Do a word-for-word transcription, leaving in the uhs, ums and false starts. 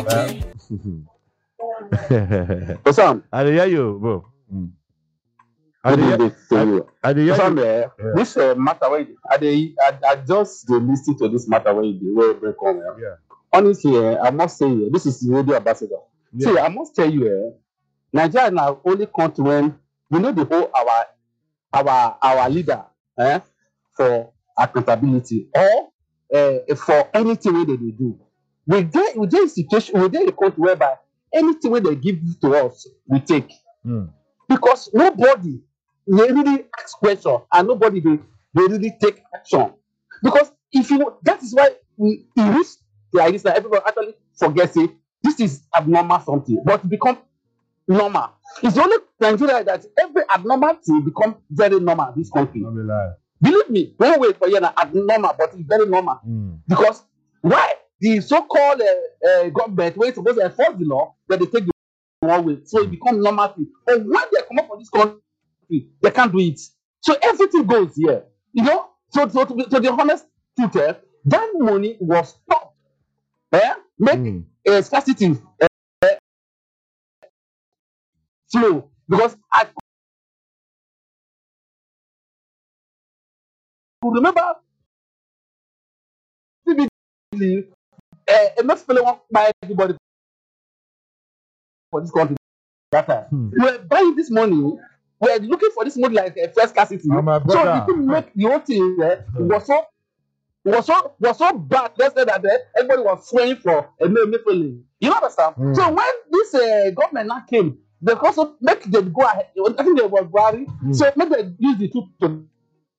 So Sam, I dey hear you, bro. Mm. I good dey hear, evening to you. I dey So hear Sam, you. eh, Yeah. this uh, matter where I, dey- I, I just dey listen to this matter where you where you come. Eh. Yeah. Honestly, eh, I must say, eh, this is the radio ambassador. See, Yeah. I must tell you, eh, Nigeria now only country when we know the whole our our our leader eh, for accountability or uh, for anything wey they dey do. We get we dey situation we dey a country whereby anything wey they give to us we take Mm. because nobody dey really ask question and nobody dey dey really take action because if you that is why we e reach like this na everybody actually forget say this is abnormal something but e become normal. It's only Nigeria that every abnormal thing become very normal in this country. No be lie. Believe me, one way for you na abnormal, but it's very normal. Mm. Because why the so-called uh, uh, government wey suppose to enforce the law, but they take the one way, so it become normal thing. But when they come up for this country, they can't do it. So everything goes here. You know, so, so to, be, to be honest truth, eh, that money was stopped. Eh? Make Mm. a scarcity uh, flow because I could remember vividly uh, Emefiele wan buy everybody for this country that time. Hmm. We were buying this money, we were looking for this money like a first class city. Oh, my So brother. the thing make the whole thing eh, was so was so was so bad. Let's say that eh, everybody was swearing for Emefiele. You understand? Hmm. So when this uh, government now came, they also make them go ahead. I think they were Buhari. Hmm. So make them use the two to